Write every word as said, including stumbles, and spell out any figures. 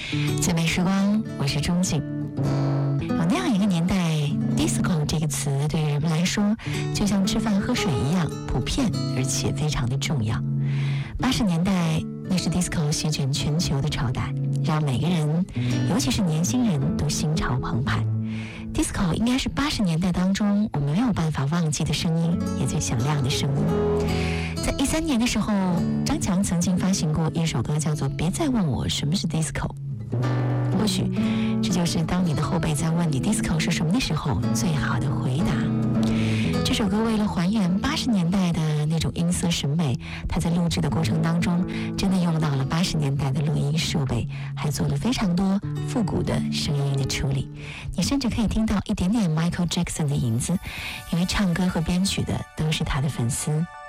最美时光，我是钟景。有那样一个年代 ，disco 这个词对人们来说，就像吃饭喝水一样普遍，而且非常的重要。八十年代，那是 disco 席卷全球的朝代，让每个人，尤其是年轻人都心潮澎湃。disco 应该是八十年代当中我们没有办法忘记的声音，也最响亮的声音。在一三年的时候，张强曾经发行过一首歌，叫做《别再问我什么是 disco》。或许这就是当你的后辈在问你 disco 是什么的时候最好的回答。这首歌为了还原八十年代的那种音色审美，它在录制的过程当中真的用到了八十年代的录音设备，还做了非常多复古的声音的处理。你甚至可以听到一点点 Michael Jackson 的影子，因为唱歌和编曲的都是他的粉丝。